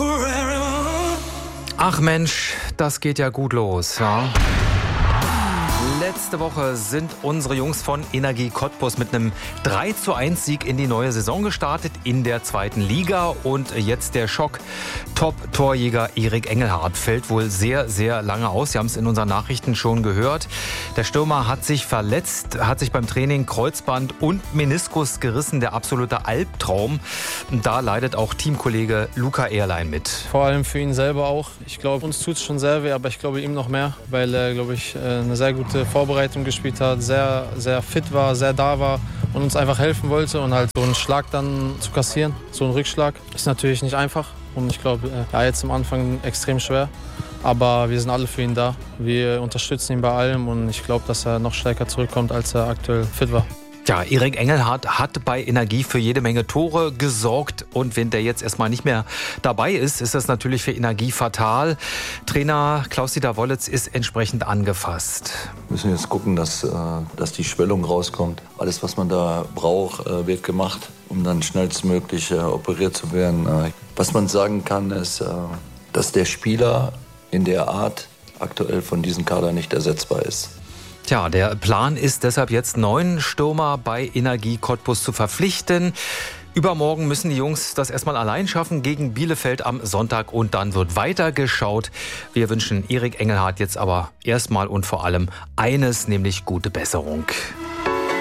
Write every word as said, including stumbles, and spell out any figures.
Ach Mensch, das geht ja gut los, ja. Letzte Woche sind unsere Jungs von Energie Cottbus mit einem drei zu eins Sieg in die neue Saison gestartet in der zweiten Liga. Und jetzt der Schock. Top-Torjäger Erik Engelhardt fällt wohl sehr, sehr lange aus. Sie haben es in unseren Nachrichten schon gehört. Der Stürmer hat sich verletzt, hat sich beim Training Kreuzband und Meniskus gerissen. Der absolute Albtraum. Da leidet auch Teamkollege Luca Ehrlein mit. Vor allem für ihn selber auch. Ich glaube, uns tut es schon sehr weh, aber ich glaube ihm noch mehr, weil er, glaube ich, eine sehr gute Vorbereitung gespielt hat, sehr, sehr fit war, sehr da war und uns einfach helfen wollte. Und halt so einen Schlag dann zu kassieren, so einen Rückschlag, ist natürlich nicht einfach. Und ich glaube, ja, jetzt am Anfang extrem schwer. Aber wir sind alle für ihn da. Wir unterstützen ihn bei allem und ich glaube, dass er noch stärker zurückkommt, als er aktuell fit war. Ja, Erik Engelhardt hat bei Energie für jede Menge Tore gesorgt und wenn der jetzt erstmal nicht mehr dabei ist, ist das natürlich für Energie fatal. Trainer Klaus-Dieter Wollitz ist entsprechend angefasst. Wir müssen jetzt gucken, dass, dass die Schwellung rauskommt. Alles, was man da braucht, wird gemacht, um dann schnellstmöglich operiert zu werden. Was man sagen kann, ist, dass der Spieler in der Art aktuell von diesem Kader nicht ersetzbar ist. Tja, der Plan ist deshalb jetzt neun Stürmer bei Energie Cottbus zu verpflichten. Übermorgen müssen die Jungs das erstmal allein schaffen gegen Bielefeld am Sonntag und dann wird weitergeschaut. Wir wünschen Erik Engelhardt jetzt aber erstmal und vor allem eines, nämlich gute Besserung.